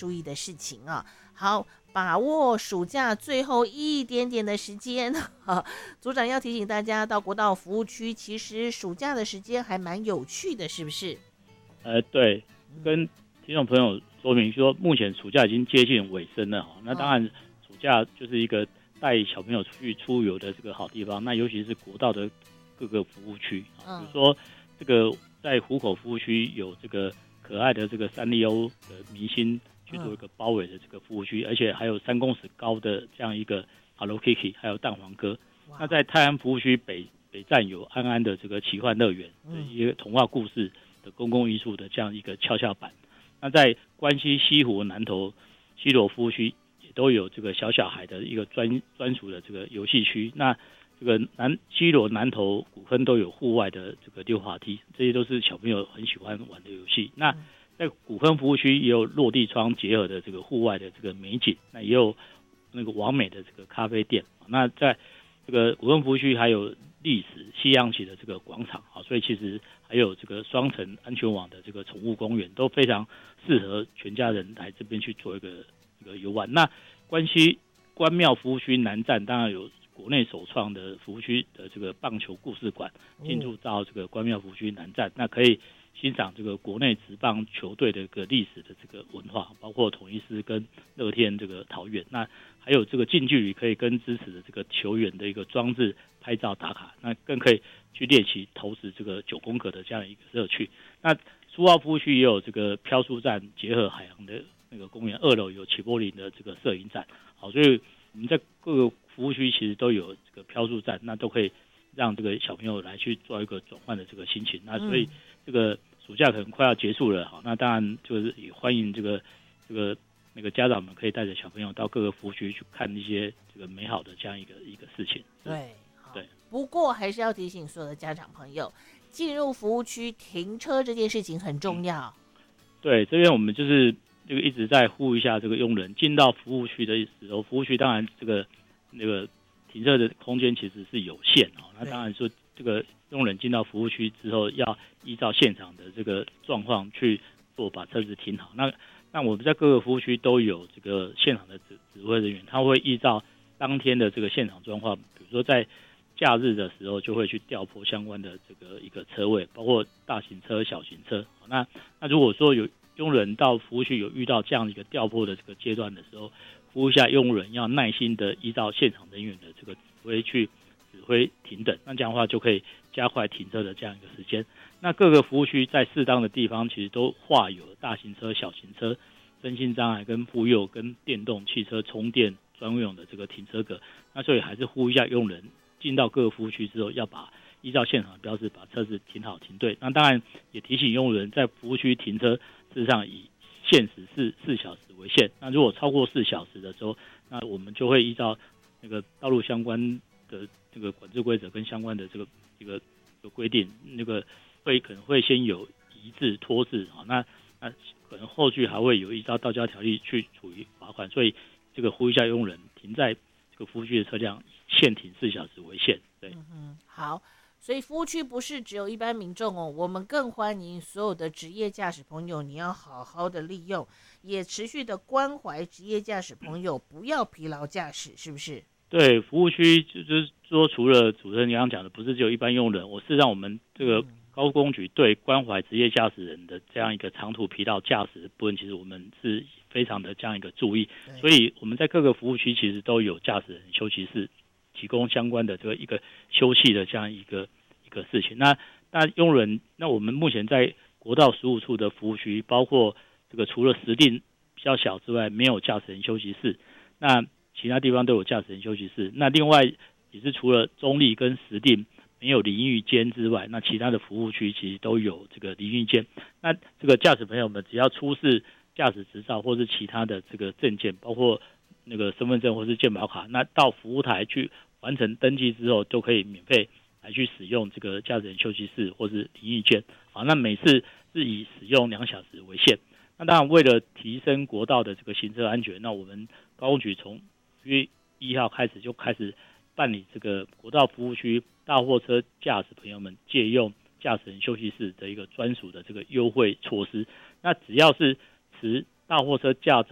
注意的事情啊。好，把握暑假最后一点点的时间，组长要提醒大家，到国道服务区，其实暑假的时间还蛮有趣的，是不是？ 对，跟听众朋友说明说，目前暑假已经接近尾声了，那当然暑假就是一个带小朋友出去出游的这个好地方，那尤其是国道的各个服务区，比如说这个在湖口服务区有这个可爱的这个三丽鸥的明星去做一个包围的这个服务区，而且还有3公尺高的这样一个 Hello Kitty， 还有蛋黄哥。那在泰安服务区北站有安安的这个奇幻乐园，一个童话故事的公共艺术的这样一个跷跷板。那在关西西湖南投西螺服务区也都有这个小孩的一个专属的这个游戏区。那这个西螺南投古坑都有户外的这个溜滑梯，这些都是小朋友很喜欢玩的游戏。那在古坑服务区也有落地窗结合的这个户外的这个美景，那也有那个完美的这个咖啡店。那在这个古坑服务区还有历史西洋棋的这个广场，所以其实还有这个双层安全网的这个宠物公园，都非常适合全家人来这边去做一个游玩。那关庙服务区南站当然有国内首创的服务区的这个棒球故事馆，进驻到这个关庙服务区南站，那可以欣赏这个国内职棒球队的一个历史的这个文化，包括统一狮跟乐天这个桃园。那还有这个近距离可以跟支持的这个球员的一个装置拍照打卡，那更可以去练习投掷这个9宫格的这样一个乐趣。那苏澳服务区也有这个漂书站结合海洋的那个公园，2楼有齐柏林的这个摄影展。好，所以我们在各个服务区其实都有这个漂书站，那都可以让这个小朋友来去做一个转换的这个心情。那所以这个暑假可能快要结束了，好，那当然就是也欢迎这个那个家长们可以带着小朋友到各个服务区去看一些这个美好的这样一个事情。 对。不过还是要提醒所有的家长朋友，进入服务区停车这件事情很重要。 对，这边我们就是这个一直在呼吁一下这个用人进到服务区的时候，服务区当然这个那个停车的空间其实是有限那当然说这个用人进到服务区之后，要依照现场的这个状况去做把车子停好。那我们在各个服务区都有这个现场的指挥人员，他会依照当天的这个现场状况，比如说在假日的时候就会去调拨相关的这个一个车位，包括大型车、小型车。那如果说有用人到服务区有遇到这样一个调拨的这个阶段的时候，服务下用人要耐心的依照现场人员的这个指挥去指挥停等，那这样的话就可以加快停车的这样一个时间。那各个服务区在适当的地方其实都划有大型车、小型车、身心障碍跟妇幼跟电动汽车充电专用的这个停车格。那所以还是呼吁一下用人进到各个服务区之后，要依照现场的标志把车子停好停对。那当然也提醒用人在服务区停车，事实上以限时是4小时为限。那如果超过4小时的时候，那我们就会依照那个道路相关的这个管制规则跟相关的这个规定，那个可能会先有移置、拖置那可能后续还会有依照道交条例去处以罚款。所以这个呼吁一下用人停在这个服务区的车辆限停4小时为限。对， 好。所以服务区不是只有一般民众我们更欢迎所有的职业驾驶朋友，你要好好的利用，也持续的关怀职业驾驶朋友，不要疲劳驾驶，是不是？ 对，服务区就是说，除了主持人刚刚讲的，不是只有一般用人，事实上我们这个高公局对关怀职业驾驶人的这样一个长途疲劳驾驶的部分，其实我们是非常的这样一个注意，所以我们在各个服务区其实都有驾驶人休息室，提供相关的这个一个休息的这样一个事情。那用人，那我们目前在国道15处的服务区，包括这个除了石碇比较小之外，没有驾驶人休息室，那其他地方都有驾驶人休息室。那另外也是除了中立跟石碇没有淋浴间之外，那其他的服务区其实都有这个淋浴间。那这个驾驶朋友们只要出示驾驶执照或是其他的这个证件，包括那个身份证或是健保卡，那到服务台去完成登记之后，都可以免费来去使用这个驾驶人休息室或是淋浴间。好，那每次是以使用2小时为限。那当然为了提升国道的这个行车安全，那我们高公局从1月1号开始就开始办理这个国道服务区大货车驾驶朋友们借用驾驶人休息室的一个专属的这个优惠措施。那只要是持大货车驾照